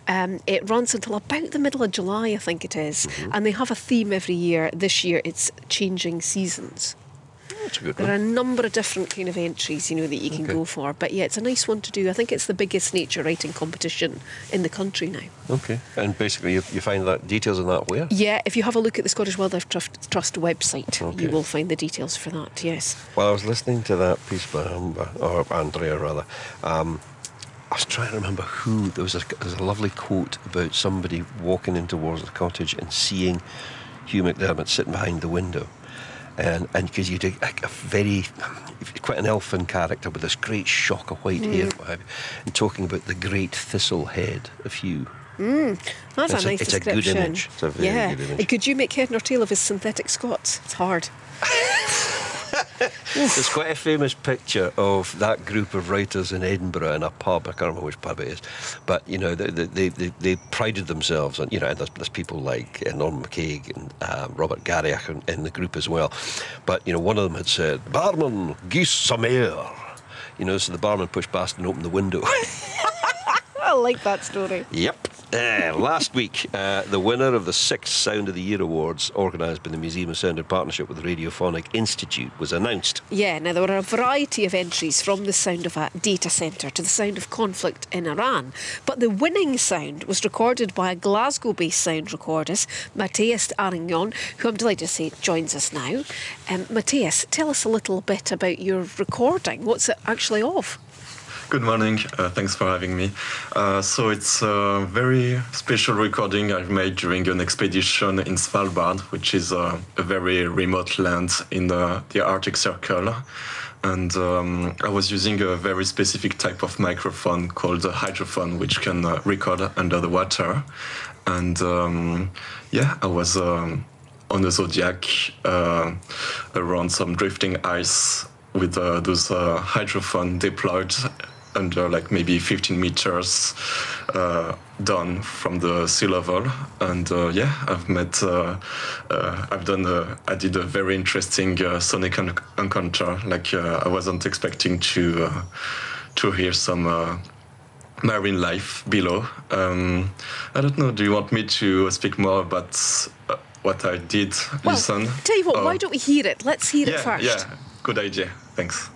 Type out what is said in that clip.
It runs until about the middle of July, I think it is. And they have a theme every year. This year it's changing seasons. That's a good There one. are a number of different kind of entries, that you can go for. But yeah, it's a nice one to do. I think it's the biggest nature writing competition in the country now. Okay. And basically you find that details on that where? Yeah, if you have a look at the Scottish Wildlife Trust website, Okay. you will find the details for that, yes. Well, I was listening to that piece by or Andrea rather. I was trying to remember who. There was a lovely quote about somebody walking in towards the cottage and seeing Hugh McDermott sitting behind the window. And because you do quite an elfin character with this great shock of white hair, what have you, and talking about the great thistle head of Hugh. That's a nice description. It's a good image. It's a very good image. And could you make head nor tail of his synthetic Scots? It's hard. There's quite a famous picture of that group of writers in Edinburgh in a pub. I can't remember which pub it is, but they prided themselves on, and there's people like Norman McCaig and Robert Garrick in the group as well. But one of them had said, "Barman, geese some air." So the barman pushed past and opened the window. I like that story. Yep. Last week, the winner of the 6th Sound of the Year Awards, organised by the Museum of Sound in partnership with the Radiophonic Institute, was announced. Yeah, now there were a variety of entries from the sound of a data centre to the sound of conflict in Iran. But the winning sound was recorded by a Glasgow-based sound recordist, Matthias Arignon, who I'm delighted to say joins us now. Matthias, tell us a little bit about your recording. What's it actually of? Good morning. Thanks for having me. So it's a very special recording I've made during an expedition in Svalbard, which is a very remote land in the Arctic Circle. And I was using a very specific type of microphone called a hydrophone, which can record under the water. And I was on the Zodiac around some drifting ice with those hydrophone deployed under maybe 15 meters down from the sea level. And I did a very interesting sonic encounter. I wasn't expecting to hear some marine life below. I don't know, do you want me to speak more about what I did? Well, Listen? Tell you what, why don't we hear it? Let's hear it first. Yeah, good idea. Thanks.